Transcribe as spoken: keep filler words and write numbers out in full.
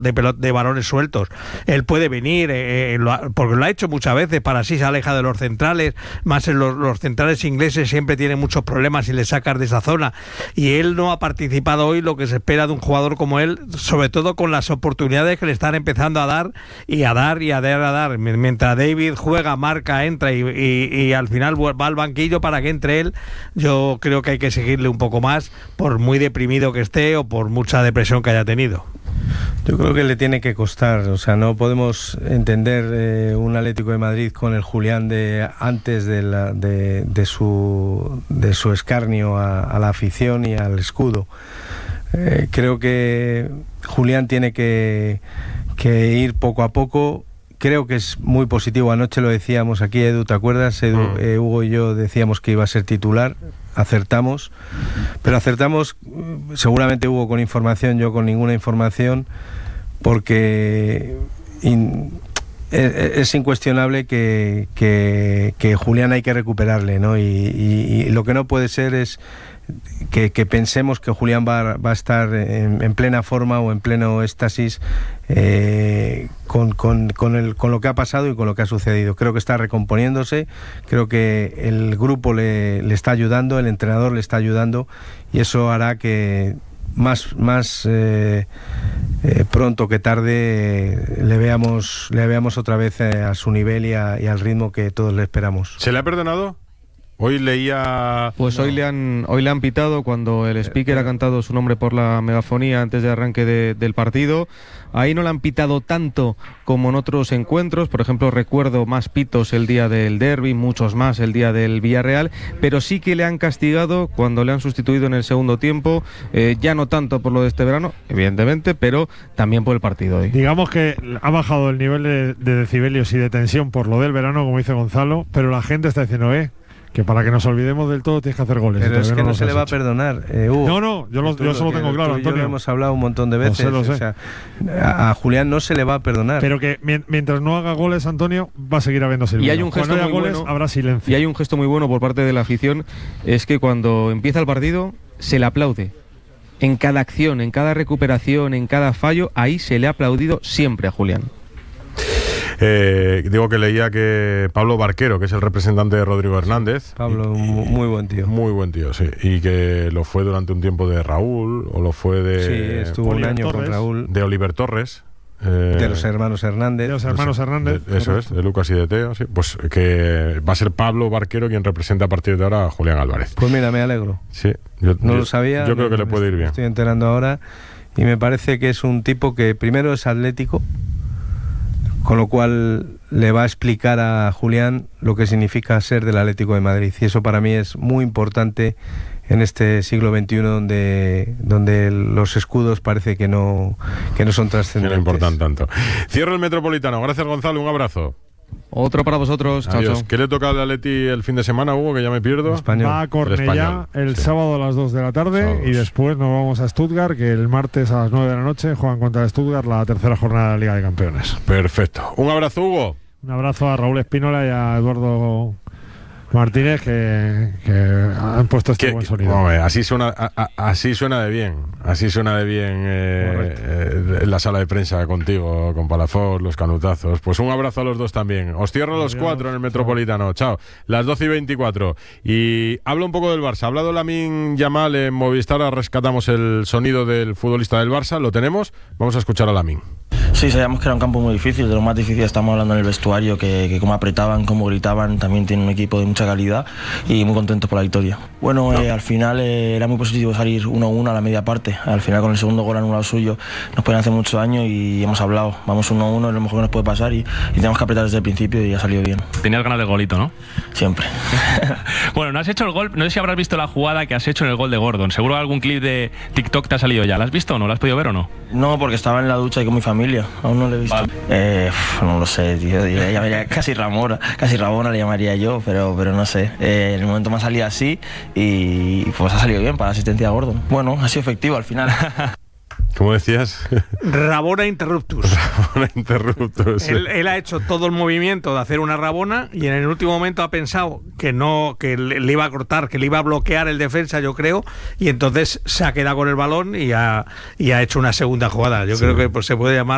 de pelot de balones sueltos. Él puede venir, eh, lo ha, porque lo ha hecho muchas veces, para así se aleja de los centrales, más en los, los centrales ingleses siempre tienen muchos problemas si le sacas de esa zona, y él no ha participado hoy lo que se espera de un jugador como él, sobre todo con las oportunidades que le están empezando a dar, y a dar, y a dar, a dar, mientras David juega, marca, entra, y, y, y al final va al banquillo para que entre él. Yo creo que hay que seguirle un poco más, por muy deprimido que esté, o por mucha depresión que haya tenido. Yo creo que le tiene que costar, o sea, no podemos entender eh, un Atlético de Madrid con el Julián de antes de, la, de, de, su, de su escarnio a, a la afición y al escudo. Eh, creo que Julián tiene que, que ir poco a poco. Creo que es muy positivo. Anoche lo decíamos aquí, Edu, ¿te acuerdas? Edu, mm. eh, Hugo y yo decíamos que iba a ser titular. Acertamos, pero acertamos seguramente Hugo con información, yo con ninguna información, porque in, es, es incuestionable que, que, que Julián hay que recuperarle, ¿no? Y, y, y lo que no puede ser es que, que pensemos que Julián va, va a estar en, en plena forma o en pleno éxtasis eh, con, con, con, el, con lo que ha pasado y con lo que ha sucedido. Creo que está recomponiéndose, creo que el grupo le, le está ayudando, el entrenador le está ayudando, y eso hará que más, más eh, eh, pronto que tarde eh, le veamos, le veamos otra vez eh, a su nivel y, a, y al ritmo que todos le esperamos. ¿Se le ha perdonado? Hoy leía... Pues no. hoy le han hoy le han pitado cuando el speaker ha cantado su nombre por la megafonía antes de arranque de, del partido. Ahí no le han pitado tanto como en otros encuentros. Por ejemplo, recuerdo más pitos el día del derbi, muchos más el día del Villarreal, pero sí que le han castigado cuando le han sustituido en el segundo tiempo, eh, ya no tanto por lo de este verano, evidentemente, pero también por el partido hoy. Digamos que ha bajado el nivel de, de decibelios y de tensión por lo del verano, como dice Gonzalo, pero la gente está diciendo, eh, que para que nos olvidemos del todo tienes que hacer goles. Pero es que no, no se le va hecho. a perdonar, eh, Hugo. No, no, yo, lo, yo eso lo tengo claro, Antonio. Yo lo hemos hablado un montón de veces. Lo sé, lo sé. O sea, a, a Julián no se le va a perdonar. Pero que mientras no haga goles, Antonio, va a seguir habiendo silbido. Y hay un gesto Cuando haya muy goles, bueno, habrá silencio. Y hay un gesto muy bueno por parte de la afición, es que cuando empieza el partido se le aplaude. En cada acción, en cada recuperación, en cada fallo, ahí se le ha aplaudido siempre a Julián. Eh, digo que leía que Pablo Barquero, que es el representante de Rodrigo Hernández. Pablo, y, muy buen tío. Muy buen tío, sí. Y que lo fue durante un tiempo de Raúl, o lo fue de... Sí, estuvo un año Torres, con Raúl. De Oliver Torres. Eh, de los hermanos Hernández. De los hermanos Hernández. De, eso es, de Lucas y de Teo, sí. Pues que va a ser Pablo Barquero quien representa a partir de ahora a Julián Álvarez. Pues mira, me alegro. Sí. Yo, no yo, lo sabía. Yo creo que le puede ir bien. Estoy enterando ahora y me parece que es un tipo que primero es atlético, con lo cual le va a explicar a Julián lo que significa ser del Atlético de Madrid, y eso para mí es muy importante en este siglo veintiuno donde, donde los escudos parece que no, que no son trascendentes. Que no importan tanto. Cierro el Metropolitano. Gracias, Gonzalo, un abrazo. Otro para vosotros. Chao, chao. ¿Qué le toca al Atleti el fin de semana, Hugo, que ya me pierdo? Español. Va a Cornellá el, el sí. sábado a las dos de la tarde Sábados. Y después nos vamos a Stuttgart, que el martes a las nueve de la noche juegan contra Stuttgart la tercera jornada de la Liga de Campeones. Perfecto. Un abrazo, Hugo. Un abrazo a Raúl Espínola y a Eduardo Martínez, que, que han puesto este buen sonido. Hombre, así suena, a, a, así suena de bien, así suena de bien eh, eh, en la sala de prensa contigo, con Palafox, los canutazos. Pues un abrazo a los dos también. Os cierro a los Adiós. cuatro en el Metropolitano. Chao. Las doce y veinticuatro. Y hablo un poco del Barça. Ha hablado Lamine Yamal en Movistar. Ahora rescatamos el sonido del futbolista del Barça. Lo tenemos. Vamos a escuchar a Lamine. Sí, sabíamos que era un campo muy difícil. De lo más difícil estamos hablando en el vestuario, que, que cómo apretaban, cómo gritaban. También tiene un equipo de mucha calidad y muy contentos por la victoria. Bueno, eh, al final eh, era muy positivo salir uno a uno a la media parte. Al final, con el segundo gol anulado suyo, nos pueden hacer mucho daño y hemos hablado. Vamos uno a uno, es lo mejor que nos puede pasar y, y tenemos que apretar desde el principio y ha salido bien. Tenías ganas del golito, ¿no? Siempre. Bueno, no has hecho el gol, no sé si habrás visto la jugada que has hecho en el gol de Gordon. Seguro algún clip de TikTok te ha salido ya. ¿La has visto o no? ¿La has podido ver o no? No, porque estaba en la ducha y con mi familia. Aún no lo he visto. Vale. Eh, uf, no lo sé, tío. Le llamaría casi Ramona, casi Rabona le llamaría yo, pero, pero no sé. Eh, en el momento me ha salido así y pues ha salido bien para la asistencia de Gordon. Bueno, ha sido efectivo al final. ¿Cómo decías? Rabona interruptus. Rabona interruptus. Él, él ha hecho todo el movimiento de hacer una rabona y en el último momento ha pensado que no, que le, le iba a cortar, que le iba a bloquear el defensa, yo creo, y entonces se ha quedado con el balón y ha, y ha hecho una segunda jugada. Yo sí. creo que pues, se puede llamar